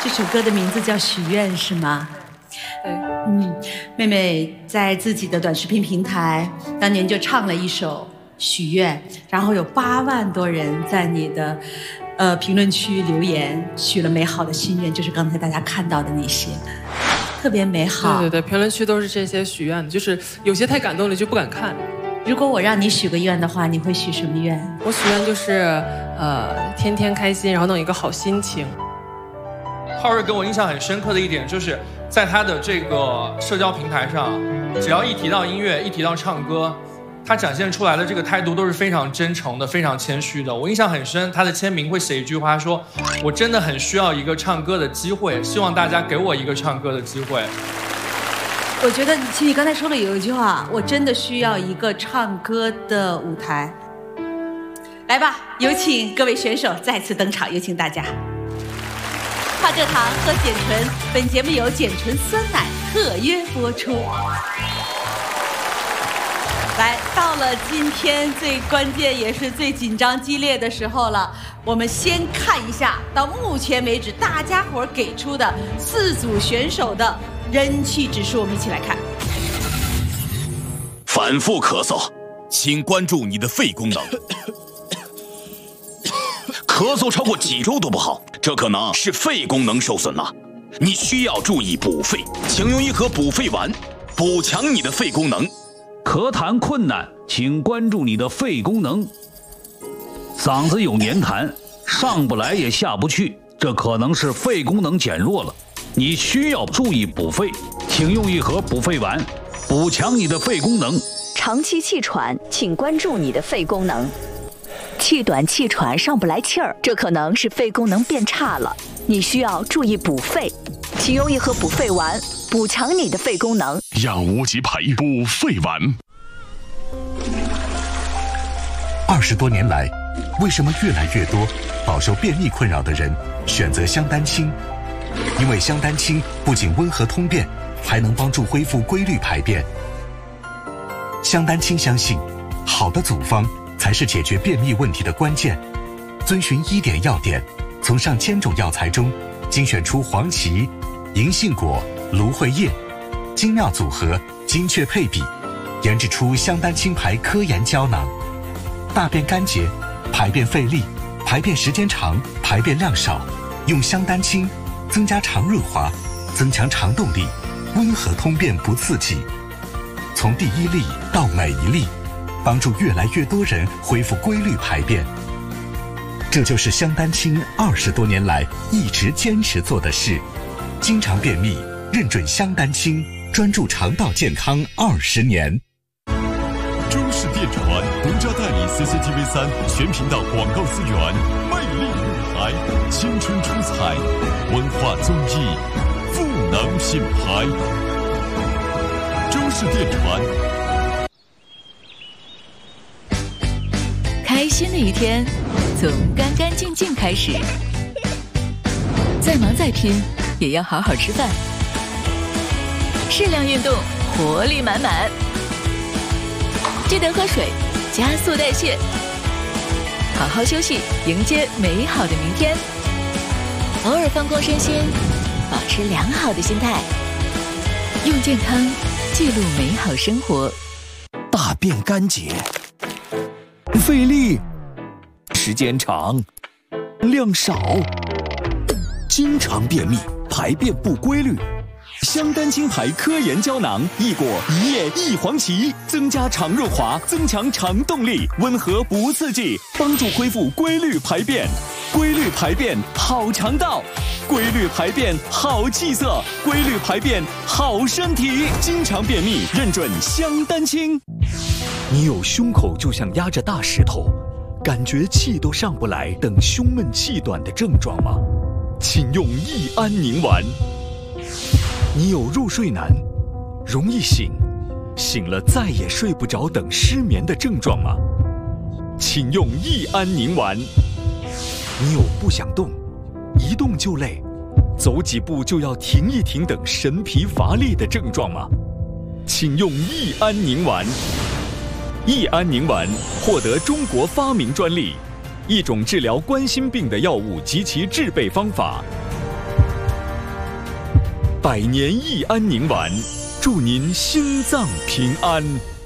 这首歌的名字叫《许愿》是吗？妹妹在自己的短视频平台当年就唱了一首《许愿》，然后有8万多人在你的评论区留言，许了美好的心愿，就是刚才大家看到的那些，特别美好。 对，评论区都是这些许愿的，就是有些太感动了就不敢看。 如果我让你许个愿的话，你会许什么愿？ 我许愿就是天天开心，然后能有一个好心情。 浩瑞给我印象很深刻的一点，就是在他的这个社交平台上，只要一提到音乐，一提到唱歌，他展现出来的这个态度都是非常真诚的，非常谦虚的。我印象很深，他的签名会写一句话说：“我真的很需要一个唱歌的机会，希望大家给我一个唱歌的机会。” 我觉得其实你刚才说了有一句话，我真的需要一个唱歌的舞台。来吧，有请各位选手再次登场，有请大家。化蔗糖喝碱醇，本节目由碱醇酸奶特约播出。来到了今天最关键也是最紧张激烈的时候了，我们先看一下到目前为止大家伙给出的4组选手的人气指数，我们一起来看。 反复咳嗽，请关注你的肺功能。咳嗽超过几周都不好，这可能是肺功能受损了，你需要注意补肺，请用一盒补肺丸，补强你的肺功能。 咳痰困难，请关注你的肺功能。嗓子有黏痰，上不来也下不去，这可能是肺功能减弱了，你需要注意补肺，请用一盒补肺丸，补强你的肺功能。 长期气喘，请关注你的肺功能。气短气喘上不来气儿，这可能是肺功能变差了，你需要注意补肺，请用一盒补肺丸，补强你的肺功能。 养无极牌补肺丸。 20多年来，为什么越来越多饱受便秘困扰的人选择香丹清？因为香丹清不仅温和通便，还能帮助恢复规律排便。香丹清相信，好的组方才是解决便秘问题的关键。遵循1点要点，从上千种药材中精选出黄芪、银杏果、芦荟叶，精妙组合，精确配比，研制出香丹清牌科研胶囊。大便干结、排便费力、排便时间长、排便量少，用香丹清增加肠润滑，增强肠动力，温和通便不刺激。从第1粒到每一粒，帮助越来越多人恢复规律排便。这就是香丹清20多年来一直坚持做的事。经常便秘，认准香丹清，专注肠道健康20年。 中视电传独家代理 CCTV3全频道广告资源，魅力舞台，青春出彩，文化综艺，赋能品牌。中视电传。 开心的一天，从干干净净开始。再忙再拼，也要好好吃饭。适量运动，活力满满。记得喝水，加速代谢。好好休息，迎接美好的明天。偶尔放空身心，保持良好的心态。用健康记录美好生活。 大便干结，费力，时间长，量少，经常便秘，排便不规律。香丹清牌科研胶囊，益果、一叶、益黄芪，增加肠润滑，增强肠动力，温和不刺激，帮助恢复规律排便。规律排便好肠道，规律排便好气色，规律排便好身体。经常便秘，认准香丹清。你有胸口就像压着大石头，感觉气都上不来等胸闷气短的症状吗？请用益安宁丸。你有入睡难，容易醒，醒了再也睡不着等失眠的症状吗？请用益安宁丸。你有不想动，一动就累，走几步就要停一停等神疲乏力的症状吗？请用益安宁丸。益安宁丸获得中国发明专利，一种治疗冠心病的药物及其制备方法。 百年益安宁丸，祝您心脏平安。